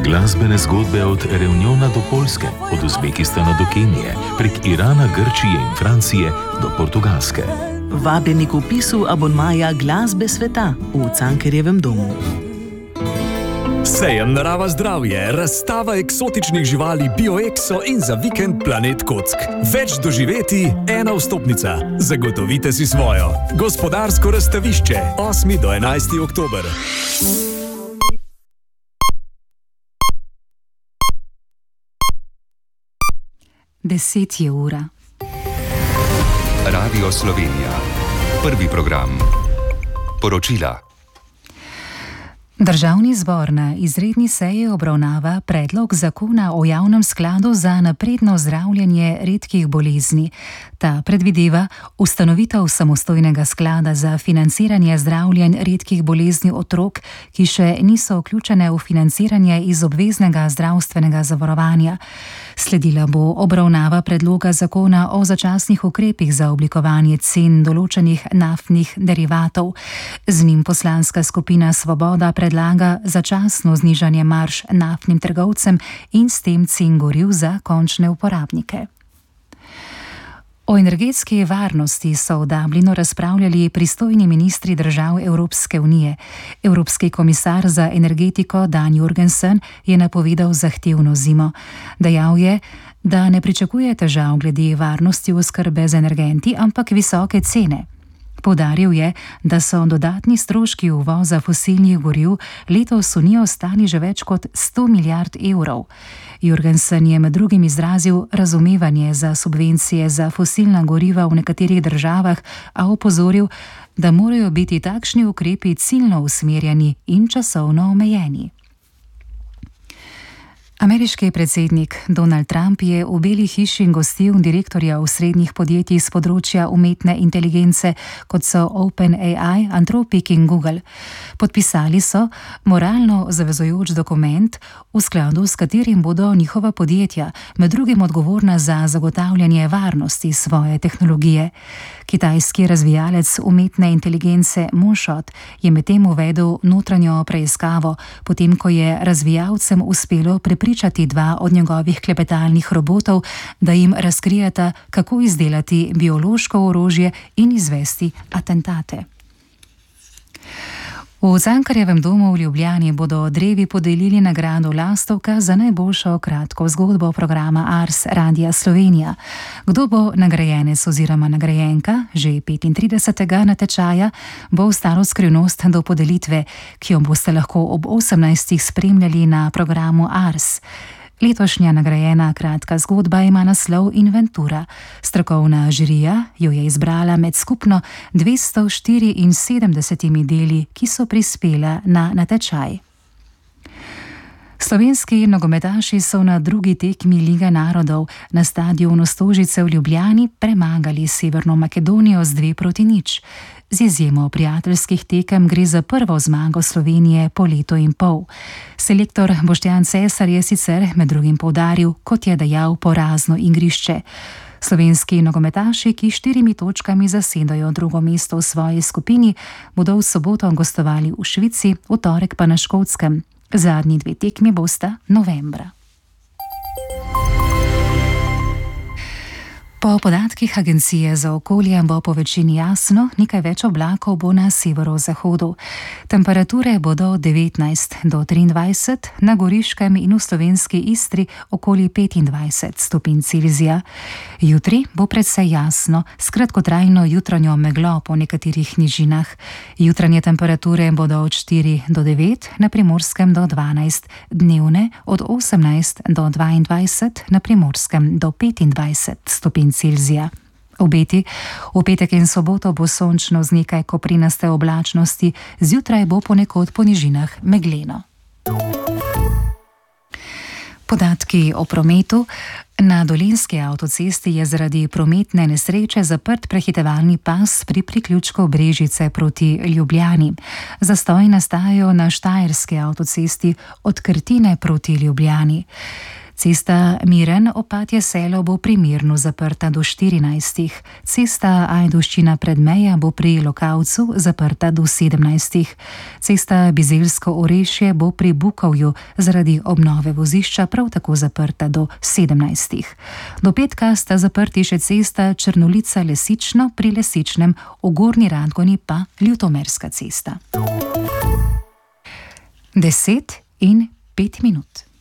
Glasbene zgodbe od Reunjona do Poljske, od Uzbekistana do Kenije, prek Irana, Grčije in Francije do Portugalske. Vabljeni k vpisu abonmaja Glasbe sveta v Cankarjevem domu. Sejem Narava zdravje, razstava eksotičnih živali BioExo in za vikend Planet Kock. Več doživeti, ena vstopnica. Zagotovite si svojo. Gospodarsko razstavišče, 8. do 11. oktober. Deset je ura. Radio Slovenija. Prvi program. Poročila. Državni zbor na izredni seji obravnava predlog zakona o javnem skladu za napredno zdravljenje redkih bolezni. Ta predvideva ustanovitev samostojnega sklada za financiranje zdravljenj redkih bolezni otrok, ki še niso vključene v financiranje iz obveznega zdravstvenega zavarovanja. Sledila bo obravnava predloga zakona o začasnih ukrepih za oblikovanje cen določenih naftnih derivatov. Z njim poslanska skupina Svoboda predlaga začasno znižanje marž naftnim trgovcem in s tem cen goriv za končne uporabnike. O energetski varnosti so v Dublinu razpravljali pristojni ministri držav Evropske unije. Evropski komisar za energetiko Dan Jorgensen je napovedal zahtevno zimo. Dejal je, da ne pričakuje težav glede varnosti oskrbe z energenti, ampak visoke cene. Poudaril je, da so dodatni stroški uvoza fosilnih goriv letos Unijo stali že več kot 100 milijard evrov. Jorgensen je med drugim izrazil razumevanje za subvencije za fosilna goriva v nekaterih državah, a opozoril, da morajo biti takšni ukrepi ciljno usmerjeni in časovno omejeni. Ameriški predsednik Donald Trump je v Beli hiši gostil direktorja osrednjih podjetij z področja umetne inteligence, kot so OpenAI, Anthropic in Google. Podpisali so moralno zavezujoč dokument, v skladu s katerim bodo njihova podjetja med drugim odgovorna za zagotavljanje varnosti svoje tehnologije. Kitajski razvijalec umetne inteligence Moonshot je medtem uvedel notranjo preiskavo, potem ko je razvijalcem uspelo prepričati dva od njegovih klepetalnih robotov, da jim razkrijeta, kako izdelati biološko orožje in izvesti atentate. V Cankarjevem domu v Ljubljani bodo drevi podelili nagrado Lastovka za najboljšo kratko zgodbo programa Ars Radia Slovenija. Kdo bo nagrajenec oziroma nagrajenka že 35. natečaja, bo ostalo skrivnost do podelitve, ki jo boste lahko ob 18. spremljali na programu Ars. Letošnja nagrajena kratka zgodba ima naslov Inventura. Strokovna žirija jo je izbrala med skupno 274 deli, ki so prispela na natečaj. Slovenski nogometaši so na drugi tekmi Lige narodov na stadionu Stožice v Ljubljani premagali Severno Makedonijo z 2-0. Z izjemo prijateljskih tekem gre za prvo zmago Slovenije po letu in pol. Selektor Boštjan Cesar je sicer med drugim poudaril, kot je dejal, porazno igrišče. Slovenski nogometaši, ki 4 točkami zasedajo drugo mesto v svoji skupini, bodo v soboto gostovali v Švici, v torek pa na Škotskem. Zadnji 2 tekmi bosta novembra. Po podatkih Agencije za okolje bo po večini jasno, nekaj več oblakov bo na severozahodu. Temperature bodo od 19 do 23, na Goriškem in v slovenski Istri okoli 25 stopinj Celzija. Jutri bo precej jasno, s kratkotrajno jutranjo meglo po nekaterih nižinah. Jutranje temperature bodo od 4 do 9, na Primorskem do 12, dnevne od 18 do 22, na Primorskem do 25 stopinj Celzija. Obeti: v petek in soboto bo sončno z nekaj koprinaste oblačnosti, zjutraj bo ponekod po nižinah megleno. Podatki o prometu. Na Dolenjski avtocesti je zaradi prometne nesreče zaprt prehitevalni pas pri priključku Brežice proti Ljubljani. Zastoji nastajajo na Štajerski avtocesti od Krtine proti Ljubljani. Cesta Miren-Opatje selo bo pri Mirnu zaprta do 14. Cesta Ajdovščina-Predmeja bo pri Lokavcu zaprta do 17. Cesta Bizeljsko-Orešje bo pri Bukovju zaradi obnove vozišča prav tako zaprta do 17. Do petka sta zaprti še cesta Črnolica-Lesično pri Lesičnem, v Gornji Radgoni pa Ljutomerska cesta. 10:05.